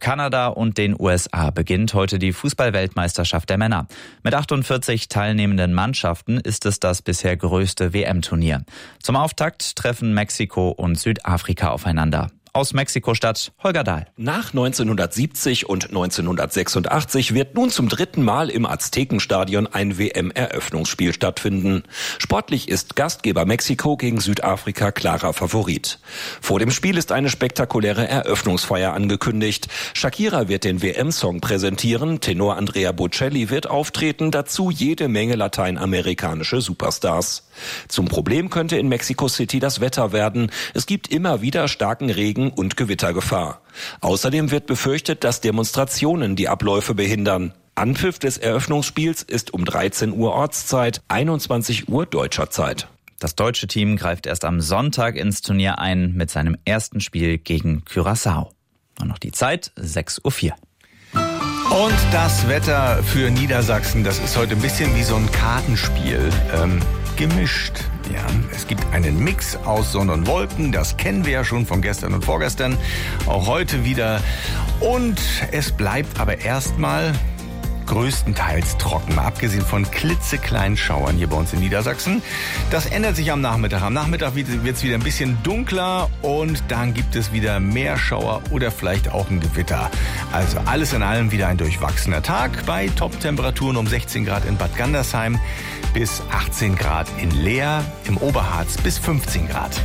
Kanada und den USA beginnt heute die Fußball-Weltmeisterschaft der Männer. Mit 48 teilnehmenden Mannschaften ist es das bisher größte WM-Turnier. Zum Auftakt treffen Mexiko und Südafrika aufeinander. Aus Mexiko-Stadt, Holger Dahl. Nach 1970 und 1986 wird nun zum dritten Mal im Aztekenstadion ein WM-Eröffnungsspiel stattfinden. Sportlich ist Gastgeber Mexiko gegen Südafrika klarer Favorit. Vor dem Spiel ist eine spektakuläre Eröffnungsfeier angekündigt. Shakira wird den WM-Song präsentieren, Tenor Andrea Bocelli wird auftreten, dazu jede Menge lateinamerikanische Superstars. Zum Problem könnte in Mexico City das Wetter werden. Es gibt immer wieder starken Regen und Gewittergefahr. Außerdem wird befürchtet, dass Demonstrationen die Abläufe behindern. Anpfiff des Eröffnungsspiels ist um 13 Uhr Ortszeit, 21 Uhr deutscher Zeit. Das deutsche Team greift erst am Sonntag ins Turnier ein mit seinem ersten Spiel gegen Curaçao. Und noch die Zeit, 6:04 Uhr. Und das Wetter für Niedersachsen, das ist heute ein bisschen wie so ein Kartenspiel. Gemischt. Ja, es gibt einen Mix aus Sonne und Wolken, das kennen wir ja schon von gestern und vorgestern, auch heute wieder. Und es bleibt aber erstmal größtenteils trocken, mal abgesehen von klitzekleinen Schauern hier bei uns in Niedersachsen. Das ändert sich am Nachmittag. Am Nachmittag wird es wieder ein bisschen dunkler und dann gibt es wieder mehr Schauer oder vielleicht auch ein Gewitter. Also alles in allem wieder ein durchwachsener Tag bei Top-Temperaturen um 16 Grad in Bad Gandersheim bis 18 Grad in Leer, im Oberharz bis 15 Grad.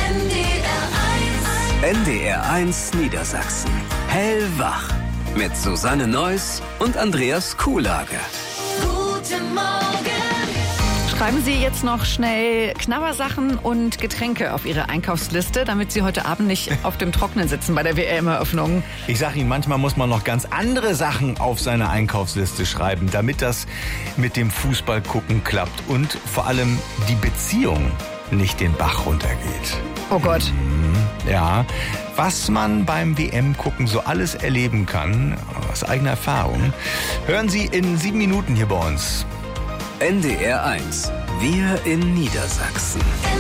NDR 1 Niedersachsen. Hellwach. Mit Susanne Neuss und Andreas Kuhlage. Guten Morgen. Schreiben Sie jetzt noch schnell Knabbersachen und Getränke auf Ihre Einkaufsliste, damit Sie heute Abend nicht auf dem Trockenen sitzen bei der WM-Eröffnung. Ich sage Ihnen, manchmal muss man noch ganz andere Sachen auf seine Einkaufsliste schreiben, damit das mit dem Fußball gucken klappt und vor allem die Beziehung nicht den Bach runtergeht. Oh Gott. Ja, was man beim WM-Gucken so alles erleben kann, aus eigener Erfahrung, hören Sie in 7 Minuten hier bei uns. NDR 1. Wir in Niedersachsen.